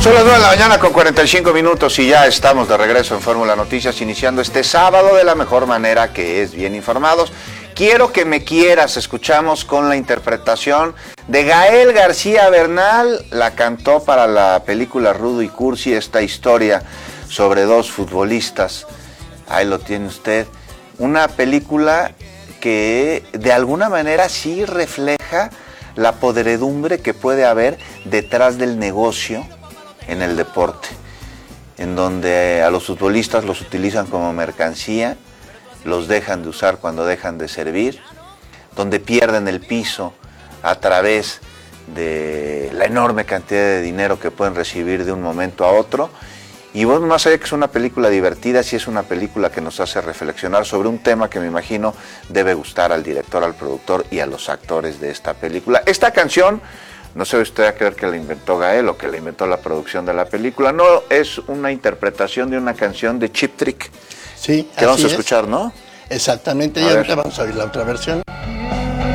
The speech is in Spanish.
Son las 9 de la mañana con 45 minutos y ya estamos de regreso en Fórmula Noticias, iniciando este sábado de la mejor manera, que es bien informados. Quiero que me quieras, escuchamos con la interpretación de Gael García Bernal, la cantó para la película Rudo y Cursi, esta historia sobre dos futbolistas. Ahí lo tiene usted, una película que de alguna manera sí refleja la podredumbre que puede haber detrás del negocio en el deporte, en donde a los futbolistas los utilizan como mercancía, los dejan de usar cuando dejan de servir, donde pierden el piso a través de la enorme cantidad de dinero que pueden recibir de un momento a otro. Y bueno, más allá que es una película divertida, sí es una película que nos hace reflexionar sobre un tema que me imagino debe gustar al director, al productor y a los actores de esta película. Esta canción, no se ve usted a creer que la inventó Gael o que la inventó la producción de la película, no, es una interpretación de una canción de Cheap Trick. Sí, que vamos a escuchar, ¿no? Exactamente, y ahorita vamos a oír la otra versión.